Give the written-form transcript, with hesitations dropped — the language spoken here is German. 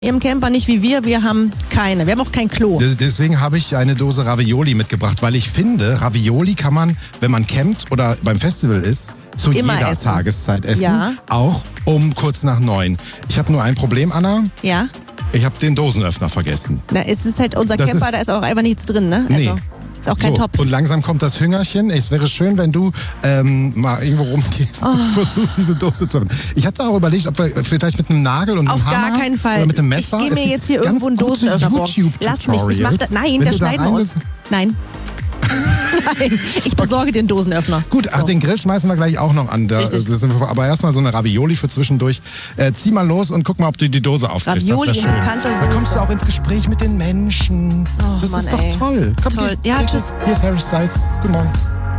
Im Camper nicht wie wir haben keine. Wir haben auch kein Klo. Deswegen habe ich eine Dose Ravioli mitgebracht, weil ich finde, Ravioli kann man, wenn man campt oder beim Festival ist, zu Immer jeder essen. Tageszeit essen. Ja. Auch um kurz nach 9. Ich habe nur ein Problem, Anna. Ja? Ich habe den Dosenöffner vergessen. Na, es ist halt unser Das Camper, ist- da ist auch einfach nichts drin, ne? Nee. Also, ist auch kein So, Topf. und langsam kommt das Hüngerchen. Es wäre schön, wenn du mal irgendwo rumgehst und versuchst, diese Dose zu öffnen. Ich hatte auch überlegt, ob wir vielleicht mit einem Nagel und Auf einem Hammer gar keinen Fall. oder mit einem Messer. Ich gehe Es mir gibt jetzt hier ganz irgendwo einen gute Dosenöffner borgen. Lass mich, ich mach das. Nein, Wenn da du da schneiden wir uns. rein- Nein. Nein, ich besorge den Dosenöffner. Gut, ach, den Grill schmeißen wir gleich auch noch an. Richtig. Aber erstmal so eine Ravioli für zwischendurch. Zieh mal los und guck mal, ob du die Dose aufkriegst. Ravioli Das in wär schön. bekannter Da kommst Soße. du auch ins Gespräch mit den Menschen. Oh, das Mann, ist doch ey. toll. Komm, Toll. Ja, tschüss. Hier ist Harry Styles. Guten Morgen.